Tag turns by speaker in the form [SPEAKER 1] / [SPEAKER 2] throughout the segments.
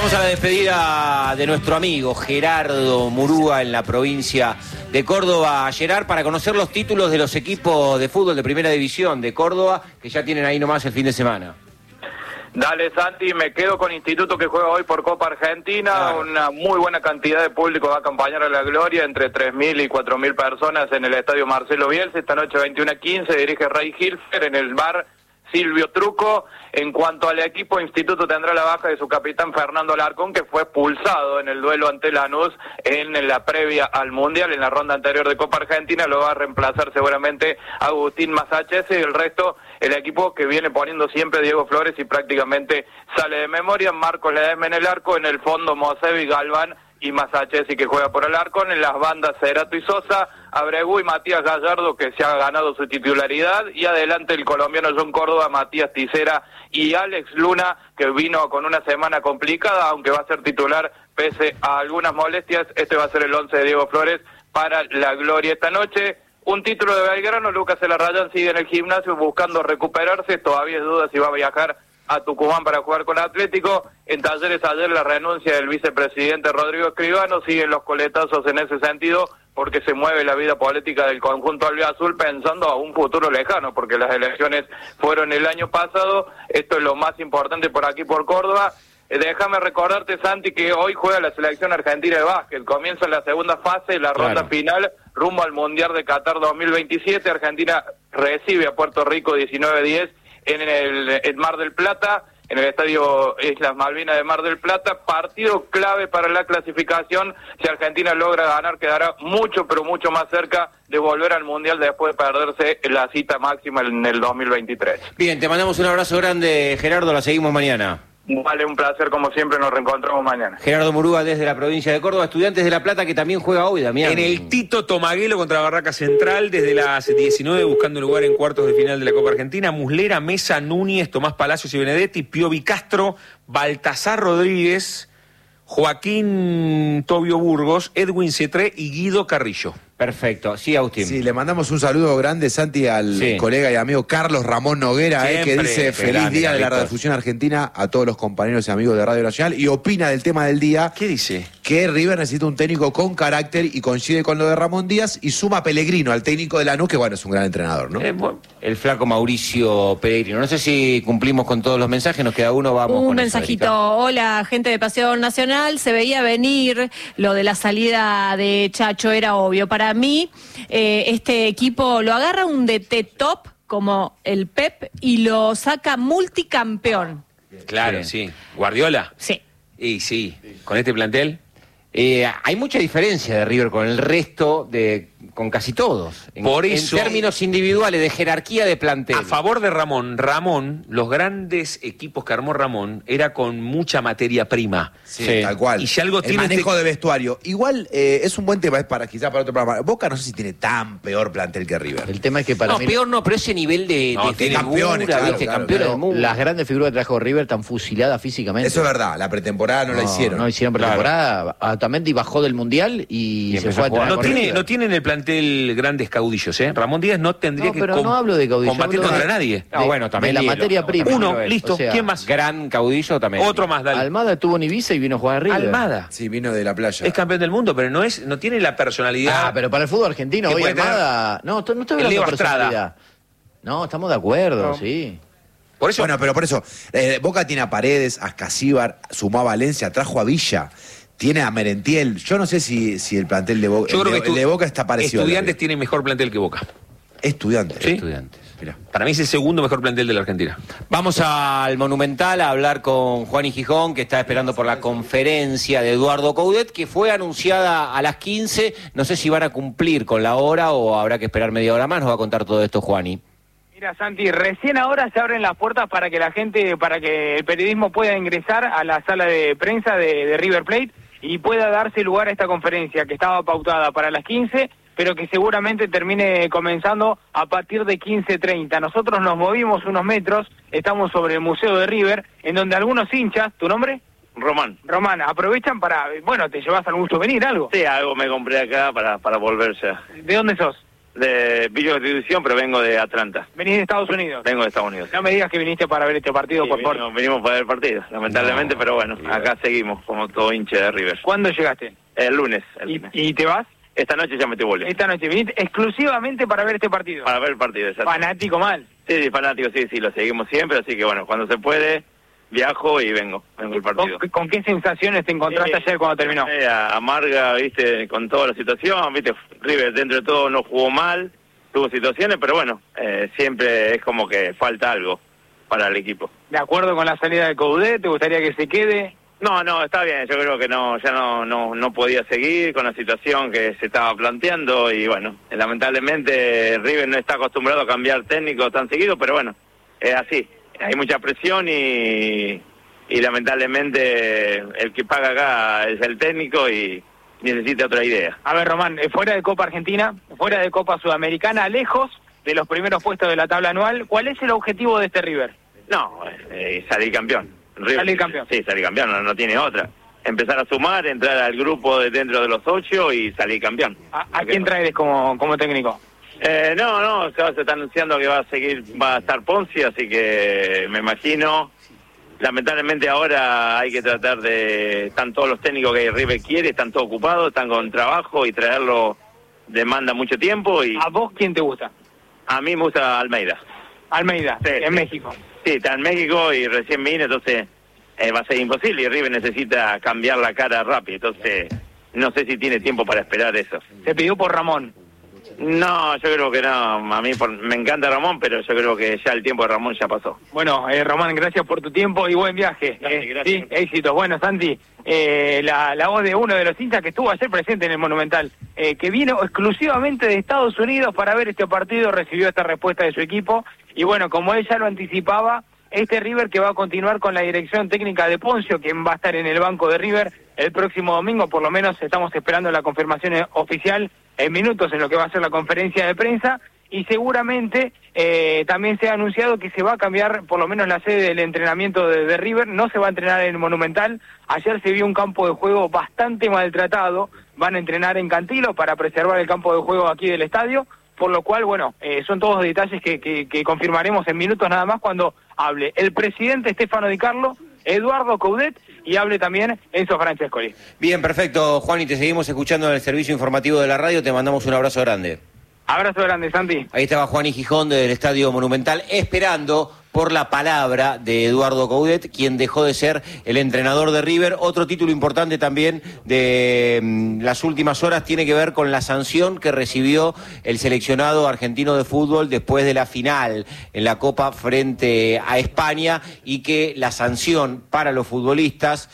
[SPEAKER 1] Vamos a la despedida de nuestro amigo Gerardo Murúa en la provincia de Córdoba. Gerard, para conocer los títulos de los equipos de fútbol de Primera División de Córdoba, que ya tienen ahí nomás el fin de semana.
[SPEAKER 2] Dale, Santi, me quedo con Instituto, que juega hoy por Copa Argentina. Claro. Una muy buena cantidad de público va a acompañar a la gloria, entre 3.000 y 4.000 personas en el estadio Marcelo Bielsa. Esta noche 21:15 dirige Ray Hilfer en el bar Silvio Truco. En cuanto al equipo, Instituto tendrá la baja de su capitán Fernando Alarcón, que fue expulsado en el duelo ante Lanús en la previa al Mundial, en la ronda anterior de Copa Argentina. Lo va a reemplazar seguramente Agustín Masachese, y el resto, el equipo que viene poniendo siempre Diego Flores y prácticamente sale de memoria. Marcos Ledesma en el arco, en el fondo Mosevi, Galván y Masachesi, que juega por Alarcón. En las bandas Cerato y Sosa, Abregu y Matías Gallardo, que se ha ganado su titularidad, y adelante el colombiano John Córdoba, Matías Tisera y Alex Luna, que vino con una semana complicada, aunque va a ser titular pese a algunas molestias. Este va a ser el 11 de Diego Flores para la gloria esta noche. Un título de Belgrano, Lucas Elarrayán sigue en el gimnasio buscando recuperarse, todavía es duda si va a viajar a Tucumán para jugar con Atlético. En Talleres ayer la renuncia del vicepresidente Rodrigo Escribano, siguen los coletazos en ese sentido, porque se mueve la vida política del conjunto albiazul pensando a un futuro lejano, porque las elecciones fueron el año pasado. Esto es lo más importante por aquí, por Córdoba. Déjame recordarte, Santi, que hoy juega la selección argentina de básquet. Comienza la segunda fase, la ronda final, rumbo al Mundial de Qatar 2027. Argentina recibe a Puerto Rico 19-10 en el Mar del Plata, en el estadio Islas Malvinas de Mar del Plata. Partido clave para la clasificación. Si Argentina logra ganar, quedará mucho, pero mucho más cerca de volver al Mundial después de perderse la cita máxima en el 2023.
[SPEAKER 1] Bien, te mandamos un abrazo grande, Gerardo, la seguimos mañana.
[SPEAKER 2] Vale, un placer, como siempre, nos reencontramos mañana.
[SPEAKER 1] Gerardo Murúa desde la provincia de Córdoba, Estudiantes de La Plata, que también juega hoy, Damián.
[SPEAKER 3] En el Tito Tomaguelo contra Barraca Central, desde las 19, buscando lugar en cuartos de final de la Copa Argentina. Muslera, Mesa, Núñez, Tomás Palacios y Benedetti, Piovi Castro, Baltasar Rodríguez, Joaquín Tobio Burgos, Edwin Cetré y Guido Carrillo.
[SPEAKER 1] Perfecto, sí, Agustín.
[SPEAKER 4] Sí, le mandamos un saludo grande, Santi, al colega y amigo Carlos Ramón Noguera, que dice feliz día de la Radiofusión Argentina a todos los compañeros y amigos de Radio Nacional, y opina del tema del día.
[SPEAKER 3] ¿Qué dice?
[SPEAKER 4] Que River necesita un técnico con carácter, y coincide con lo de Ramón Díaz, y suma a Pellegrino, al técnico de Lanús, que bueno, es un gran entrenador, ¿no?
[SPEAKER 1] El flaco Mauricio Pellegrino. No sé si cumplimos con todos los mensajes, nos queda uno, vamos con
[SPEAKER 5] mensajito.
[SPEAKER 1] eso,
[SPEAKER 5] Hola, gente de Paseo Nacional, se veía venir lo de la salida de Chacho, era obvio. Para mí, este equipo lo agarra un DT top como el Pep y lo saca multicampeón.
[SPEAKER 3] Claro, sí. ¿Guardiola?
[SPEAKER 5] Sí.
[SPEAKER 3] Y sí, con este plantel.
[SPEAKER 1] Hay mucha diferencia de River con el resto, con casi todos.
[SPEAKER 3] Por eso,
[SPEAKER 1] en términos individuales, de jerarquía de plantel.
[SPEAKER 3] A favor de Ramón, los grandes equipos que armó Ramón era con mucha materia prima.
[SPEAKER 4] Sí, tal cual.
[SPEAKER 3] Y si algo
[SPEAKER 4] el manejo de vestuario. Igual es un buen tema, es quizás para otro programa. Boca no sé si tiene tan peor plantel que River.
[SPEAKER 6] El tema es que para mí...
[SPEAKER 1] peor no, pero ese nivel de
[SPEAKER 4] campeones,
[SPEAKER 1] campeones del mundo.
[SPEAKER 6] Las grandes figuras que trajo River tan fusiladas físicamente.
[SPEAKER 4] Eso es verdad, la pretemporada no la hicieron.
[SPEAKER 6] No hicieron pretemporada. Otamendi bajó del Mundial y se fue a entrenar.
[SPEAKER 3] No tiene en el plantel grandes caudillos, ¿eh? Ramón Díaz no tendría que
[SPEAKER 6] no hablo de caudillo,
[SPEAKER 3] combatir contra nadie.
[SPEAKER 1] Bueno, también
[SPEAKER 6] de la materia prima.
[SPEAKER 3] Uno, listo.
[SPEAKER 6] O sea,
[SPEAKER 3] ¿quién más?
[SPEAKER 1] Gran caudillo también.
[SPEAKER 3] Otro más, dale.
[SPEAKER 6] Almada estuvo en Ibiza y vino a jugar a River.
[SPEAKER 3] Almada.
[SPEAKER 4] Sí, vino de la playa.
[SPEAKER 3] Es campeón del mundo, pero no tiene la personalidad.
[SPEAKER 6] Pero para el fútbol argentino hoy Almada... No estoy hablando de personalidad. No, estamos de acuerdo, sí.
[SPEAKER 3] Por eso...
[SPEAKER 4] Bueno, pero por eso, Boca tiene a Paredes, a Ascasíbar, sumó a Valencia, trajo a Villa, tiene a Merentiel. Yo no sé si el plantel de Boca, el de Boca está parecido.
[SPEAKER 3] Estudiantes tiene mejor plantel que Boca.
[SPEAKER 4] Estudiantes.
[SPEAKER 3] ¿Sí?
[SPEAKER 1] Estudiantes.
[SPEAKER 3] Mirá. Para mí es el segundo mejor plantel de la Argentina.
[SPEAKER 1] Vamos al Monumental a hablar con Juan y Gijón, que está esperando por la conferencia de Eduardo Coudet, que fue anunciada a las 15. No sé si van a cumplir con la hora o habrá que esperar media hora más. Nos va a contar todo esto Juani.
[SPEAKER 7] Mira, Santi, recién ahora se abren las puertas para que la gente, para que el periodismo pueda ingresar a la sala de prensa de River Plate y pueda darse lugar a esta conferencia que estaba pautada para las 15, pero que seguramente termine comenzando a partir de 15:30. Nosotros nos movimos unos metros, estamos sobre el Museo de River, en donde algunos hinchas, ¿tu nombre? Román, aprovechan para, bueno, ¿te llevas algún souvenir, algo?
[SPEAKER 8] Sí, algo me compré acá para volverse.
[SPEAKER 7] ¿De dónde sos?
[SPEAKER 2] De Villa Constitución, pero vengo de Atlanta.
[SPEAKER 7] ¿Venís de Estados Unidos?
[SPEAKER 2] Vengo de Estados Unidos.
[SPEAKER 7] No me digas que viniste para ver este partido
[SPEAKER 2] Sí,
[SPEAKER 7] por
[SPEAKER 2] venimos para ver el partido, lamentablemente, pero bueno, acá seguimos como todo hincha de River.
[SPEAKER 7] ¿Cuándo llegaste?
[SPEAKER 2] El lunes.
[SPEAKER 7] ¿Y te vas?
[SPEAKER 2] Esta noche ya me estoy volviendo.
[SPEAKER 7] Esta noche viniste exclusivamente para ver este partido.
[SPEAKER 2] Para ver el partido, exacto.
[SPEAKER 7] Fanático mal.
[SPEAKER 2] Sí, fanático, sí, lo seguimos siempre, así que bueno, cuando se puede, viajo y vengo al partido.
[SPEAKER 7] ¿Con qué sensaciones te encontraste ayer cuando terminó?
[SPEAKER 2] Amarga, viste, con toda la situación, viste, River dentro de todo no jugó mal, tuvo situaciones, pero bueno, siempre es como que falta algo para el equipo.
[SPEAKER 7] ¿De acuerdo con la salida de Coudet? ¿Te gustaría que se quede?
[SPEAKER 2] No, está bien, yo creo que ya no podía seguir con la situación que se estaba planteando y bueno, lamentablemente River no está acostumbrado a cambiar técnico tan seguido, pero bueno, es así, hay mucha presión y lamentablemente el que paga acá es el técnico y necesita otra idea.
[SPEAKER 7] A ver, Román, fuera de Copa Argentina, fuera de Copa Sudamericana, lejos de los primeros puestos de la tabla anual, ¿cuál es el objetivo de este River?
[SPEAKER 2] No, salir campeón. River,
[SPEAKER 7] salir campeón.
[SPEAKER 2] Sí, salir campeón, no tiene otra. Empezar a sumar, entrar al grupo dentro de los 8 y salir campeón.
[SPEAKER 7] ¿A quién traes como técnico?
[SPEAKER 2] No, se está anunciando que va a estar Ponzi, así que me imagino. Lamentablemente ahora hay que tratar están todos los técnicos que River quiere, están todos ocupados, están con trabajo y traerlo demanda mucho tiempo. Y
[SPEAKER 7] ¿A vos quién te gusta?
[SPEAKER 2] A mí me gusta Almeida.
[SPEAKER 7] Almeida, sí, en México.
[SPEAKER 2] Sí, está en México y recién vine, entonces va a ser imposible y River necesita cambiar la cara rápido, entonces no sé si tiene tiempo para esperar eso.
[SPEAKER 7] ¿Se pidió por Ramón?
[SPEAKER 2] No, yo creo que no, a mí me encanta Ramón, pero yo creo que ya el tiempo de Ramón ya pasó.
[SPEAKER 7] Bueno, Román, gracias por tu tiempo y buen viaje.
[SPEAKER 2] Gracias.
[SPEAKER 7] Sí, éxito. Bueno, Santi, la voz de uno de los hinchas que estuvo ayer presente en el Monumental, que vino exclusivamente de Estados Unidos para ver este partido, recibió esta respuesta de su equipo y bueno, como él ya lo anticipaba, este River que va a continuar con la dirección técnica de Poncio, quien va a estar en el banco de River el próximo domingo, por lo menos estamos esperando la confirmación oficial en minutos en lo que va a ser la conferencia de prensa, y seguramente también se ha anunciado que se va a cambiar por lo menos la sede del entrenamiento de River, no se va a entrenar en el Monumental, ayer se vio un campo de juego bastante maltratado, van a entrenar en Cantilo para preservar el campo de juego aquí del estadio, por lo cual, bueno, son todos detalles que confirmaremos en minutos nada más cuando hable el presidente Stefano Di Carlo, Eduardo Coudet y hable también Enzo Francescoli.
[SPEAKER 1] Bien, perfecto, Juan, y te seguimos escuchando en el servicio informativo de la radio, te mandamos un abrazo grande.
[SPEAKER 7] Abrazo grande, Santi.
[SPEAKER 1] Ahí estaba Juan y Gijón del Estadio Monumental esperando por la palabra de Eduardo Coudet, quien dejó de ser el entrenador de River. Otro título importante también de las últimas horas tiene que ver con la sanción que recibió el seleccionado argentino de fútbol después de la final en la Copa frente a España, y que la sanción para los futbolistas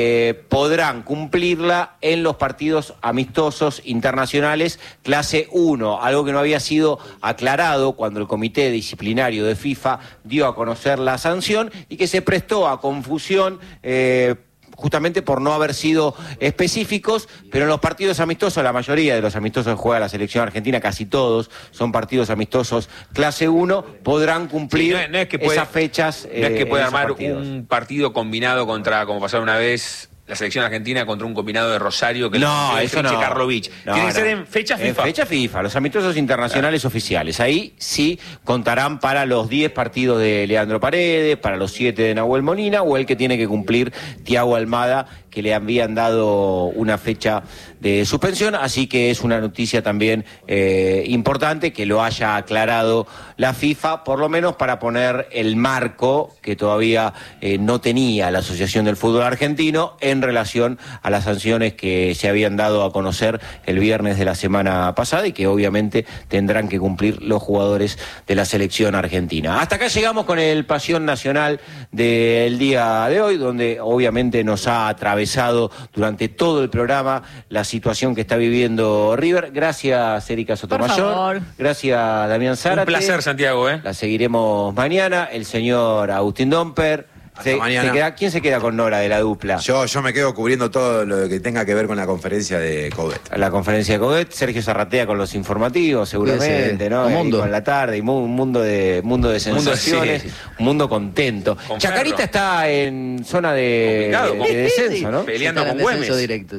[SPEAKER 1] podrán cumplirla en los partidos amistosos internacionales clase 1, algo que no había sido aclarado cuando el Comité Disciplinario de FIFA dio a conocer la sanción y que se prestó a confusión justamente por no haber sido específicos, pero en los partidos amistosos, la mayoría de los amistosos que juega la selección argentina, casi todos son partidos amistosos clase 1, podrán cumplir esas fechas.
[SPEAKER 3] No es que pueda armar
[SPEAKER 1] partidos.
[SPEAKER 3] un partido combinado contra, como pasó una vez, la selección argentina contra un combinado de Rosario que
[SPEAKER 1] no, eso no.
[SPEAKER 3] Karlovich. Tiene que ser en fecha FIFA.
[SPEAKER 1] En fecha FIFA, los amistosos internacionales oficiales. Ahí sí contarán para los 10 partidos de Leandro Paredes, para los 7 de Nahuel Molina o el que tiene que cumplir Thiago Almada, que le habían dado una fecha de suspensión, así que es una noticia también importante que lo haya aclarado la FIFA, por lo menos para poner el marco que todavía no tenía la Asociación del Fútbol Argentino en relación a las sanciones que se habían dado a conocer el viernes de la semana pasada y que obviamente tendrán que cumplir los jugadores de la selección argentina. Hasta acá llegamos con el Pasión Nacional del día de hoy, donde obviamente nos ha atravesado durante todo el programa la situación que está viviendo River. Gracias, Erika Sotomayor. Gracias, Damián Zárate.
[SPEAKER 3] Un placer, Santiago.
[SPEAKER 1] La seguiremos mañana. El señor Agustín Domper. ¿Quién se queda con Nora de la dupla?
[SPEAKER 4] Yo me quedo cubriendo todo lo que tenga que ver con la conferencia de Coudet.
[SPEAKER 1] La conferencia de Coudet, Sergio Zarratea con los informativos, seguramente, ¿no? Con la tarde, y un mundo de sensaciones, un mundo contento.
[SPEAKER 3] Con
[SPEAKER 1] Chacarita
[SPEAKER 3] Ferro.
[SPEAKER 1] está en zona de descenso, ¿no?
[SPEAKER 3] Peleando
[SPEAKER 6] Está
[SPEAKER 3] con
[SPEAKER 6] en descenso
[SPEAKER 3] Güemes.
[SPEAKER 6] directo, sí.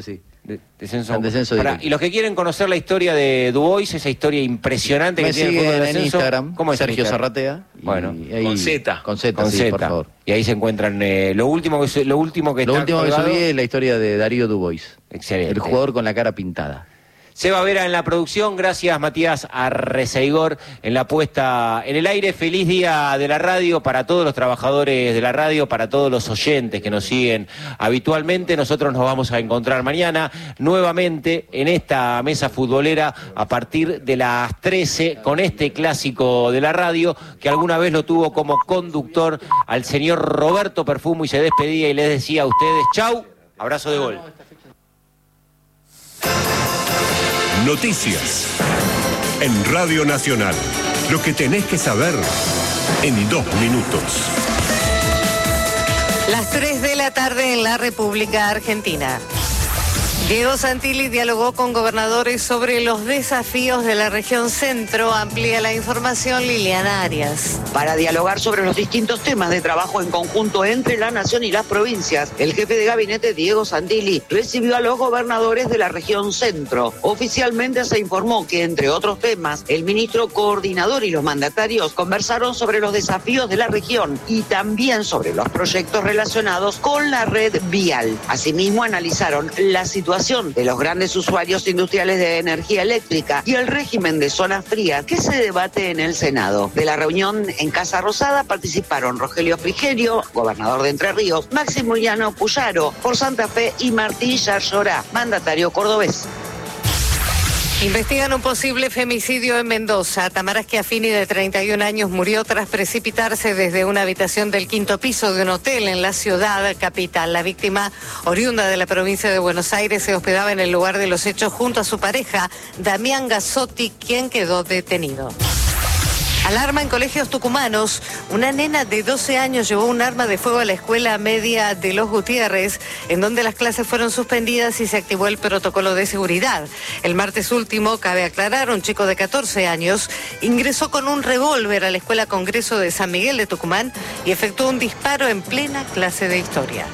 [SPEAKER 1] Descenso directo. Y los que quieren conocer la historia de Dubois, esa historia impresionante que tiene el fútbol de
[SPEAKER 6] en Instagram.
[SPEAKER 1] ¿Cómo es
[SPEAKER 6] Sergio Zarratea.
[SPEAKER 1] Bueno,
[SPEAKER 3] con Z.
[SPEAKER 6] Con Z, sí, por favor.
[SPEAKER 1] Y ahí se encuentran lo último que subí
[SPEAKER 6] es la historia de Darío Dubois.
[SPEAKER 1] Excelente.
[SPEAKER 6] El jugador con la cara pintada.
[SPEAKER 1] Seba Vera en la producción, gracias Matías Arreceigor en la puesta en el aire. Feliz día de la radio para todos los trabajadores de la radio, para todos los oyentes que nos siguen habitualmente. Nosotros nos vamos a encontrar mañana nuevamente en esta mesa futbolera a partir de las 13 con este clásico de la radio que alguna vez lo tuvo como conductor al señor Roberto Perfumo y se despedía y les decía a ustedes chau, abrazo de gol.
[SPEAKER 8] Noticias en Radio Nacional. Lo que tenés que saber en 2 minutos.
[SPEAKER 9] Las 3 de la tarde en la República Argentina. Diego Santilli dialogó con gobernadores sobre los desafíos de la región centro. Amplía la información Liliana Arias.
[SPEAKER 10] Para dialogar sobre los distintos temas de trabajo en conjunto entre la nación y las provincias, el jefe de gabinete Diego Santilli recibió a los gobernadores de la región centro. Oficialmente se informó que, entre otros temas, el ministro coordinador y los mandatarios conversaron sobre los desafíos de la región y también sobre los proyectos relacionados con la red vial. Asimismo, analizaron la situación de los grandes usuarios industriales de energía eléctrica y el régimen de zonas frías que se debate en el Senado. De la reunión en Casa Rosada participaron Rogelio Frigerio, gobernador de Entre Ríos, Maximiliano Puyaro por Santa Fe y Martín Yarlora, mandatario cordobés.
[SPEAKER 9] Investigan un posible femicidio en Mendoza. Tamara Schiaffini, de 31 años, murió tras precipitarse desde una habitación del 5º piso de un hotel en la ciudad capital. La víctima, oriunda de la provincia de Buenos Aires, se hospedaba en el lugar de los hechos junto a su pareja, Damián Gazzotti, quien quedó detenido. Alarma en colegios tucumanos. Una nena de 12 años llevó un arma de fuego a la escuela media de Los Gutiérrez, en donde las clases fueron suspendidas y se activó el protocolo de seguridad. El martes último, cabe aclarar, un chico de 14 años ingresó con un revólver a la Escuela Congreso de San Miguel de Tucumán y efectuó un disparo en plena clase de historia.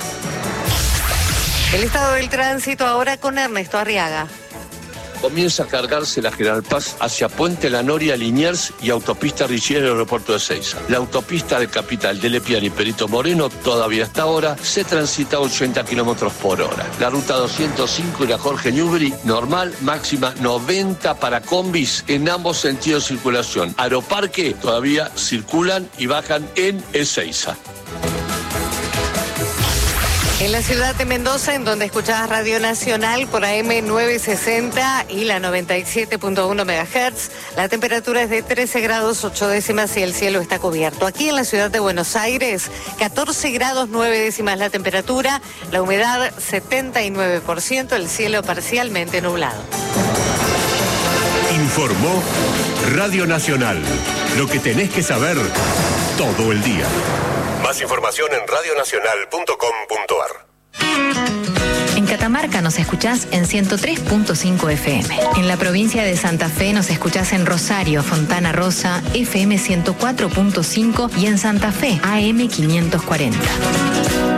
[SPEAKER 9] El estado del tránsito ahora con Ernesto Arriaga.
[SPEAKER 11] Comienza a cargarse la General Paz hacia Puente La Noria, Liniers y autopista Richie, aeropuerto de Ezeiza. La autopista de Capital, de Lepiane y Perito Moreno todavía hasta ahora se transita a 80 kilómetros por hora. La ruta 205 y la Jorge Newbery, normal, máxima 90 para combis en ambos sentidos de circulación. Aeroparque todavía circulan y bajan en Ezeiza.
[SPEAKER 9] En la ciudad de Mendoza, en donde escuchabas Radio Nacional por AM 960 y la 97.1 MHz, la temperatura es de 13 grados 8 décimas y el cielo está cubierto. Aquí en la ciudad de Buenos Aires, 14 grados 9 décimas la temperatura, la humedad 79%, el cielo parcialmente nublado.
[SPEAKER 8] Informó Radio Nacional. Lo que tenés que saber todo el día. Más información en radionacional.com.ar.
[SPEAKER 12] En Catamarca nos escuchás en 103.5 FM. En la provincia de Santa Fe nos escuchás en Rosario, Fontana Rosa, FM 104.5 y en Santa Fe, AM 540.